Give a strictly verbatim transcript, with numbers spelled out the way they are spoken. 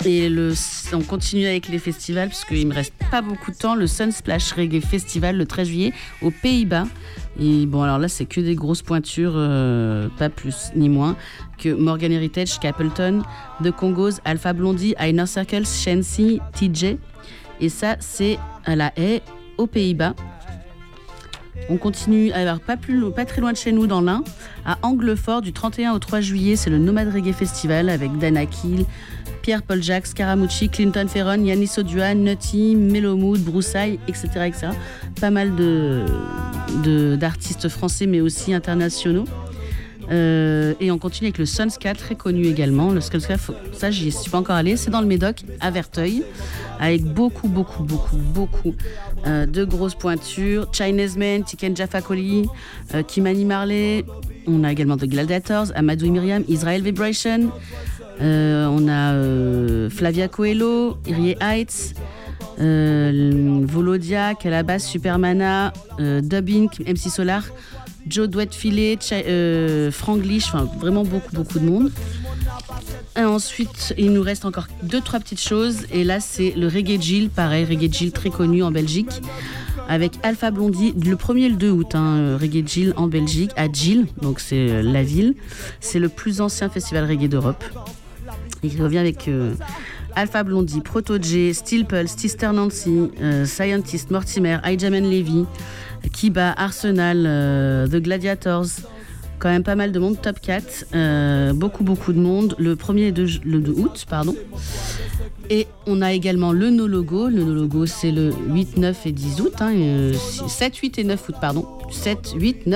Et le, on continue avec les festivals, parce qu'il ne me reste pas beaucoup de temps. Le Sunsplash Reggae Festival, le treize juillet, aux Pays-Bas. Et bon, alors là, c'est que des grosses pointures, euh, pas plus ni moins, que Morgan Heritage, Capleton, The Congos, Alpha Blondie, Inner Circle, Shensi, T J. Et ça, c'est à La Haye, aux Pays-Bas. On continue, alors pas, plus, pas très loin de chez nous, dans l'Ain, à Anglefort, du trente et un au trois juillet, c'est le Nomad Reggae Festival avec Dana Kill, Pierre-Paul Jacques, Scaramucci, Clinton Ferron, Yannis Odua, Nutty, Mellow Mood, Broussaille, et cetera, et cetera. Pas mal de, de, d'artistes français, mais aussi internationaux. Euh, et on continue avec le Sunscat, très connu également. Le Sunscat, ça, j'y suis pas encore allée. C'est dans le Médoc, à Verteuil, avec beaucoup, beaucoup, beaucoup, beaucoup euh, de grosses pointures. Chinese Man, Tiken Jaffa Koli, euh, Kimani Marley. On a également The Gladiators, Amadou et Myriam, Israel Vibration. Euh, on a euh, Flavia Coelho, Irie Heights, euh, Volodia, Calabas, Supermana, euh, Dubbing, M C Solar, Joe Douette-Filet, Ch- euh, Franglish, enfin vraiment beaucoup beaucoup de monde. Et ensuite, il nous reste encore deux trois petites choses. Et là, c'est le Reggae Jill, pareil, Reggae Jill très connu en Belgique, avec Alpha Blondie, le premier et le deux août, hein, Reggae Jill en Belgique, à Jill, donc c'est euh, la ville. C'est le plus ancien festival reggae d'Europe. Il revient avec euh, Alpha Blondie, Proto J, Steel Pulse, Sister Nancy, euh, Scientist, Mortimer, Ijaman Levy, Kiba, Arsenal, euh, The Gladiators, quand même pas mal de monde, Top quatre, euh, beaucoup beaucoup de monde, le premier et le deux août, pardon. Et on a également le No Logo, le No Logo c'est le huit, neuf et dix août, hein, euh, sept, huit et neuf août, pardon, sept, huit, neuf